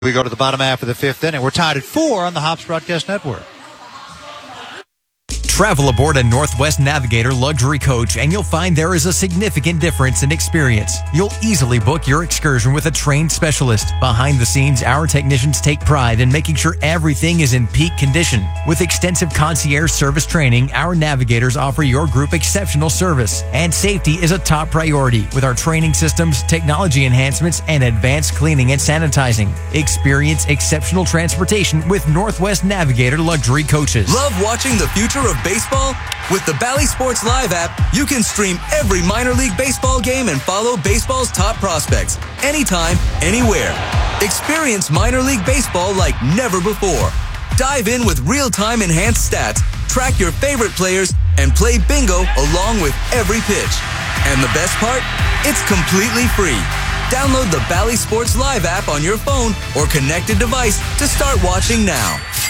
We go to the bottom half of the fifth inning. We're tied at 4 on the Hops Broadcast Network. Travel aboard a Northwest Navigator luxury coach and you'll find there is a significant difference in experience. You'll easily book your excursion with a trained specialist. Behind the scenes, our technicians take pride in making sure everything is in peak condition. With extensive concierge service training, our navigators offer your group exceptional service. And safety is a top priority with our training systems, technology enhancements, and advanced cleaning and sanitizing. Experience exceptional transportation with Northwest Navigator luxury coaches. Love watching the future of baseball? With the Bally Sports Live app, you can stream every minor league baseball game and follow baseball's top prospects anytime, anywhere. Experience minor league baseball like never before. Dive in with real-time enhanced stats, track your favorite players, and play bingo along with every pitch. And the best part? It's completely free. Download the Bally Sports Live app on your phone or connected device to start watching now.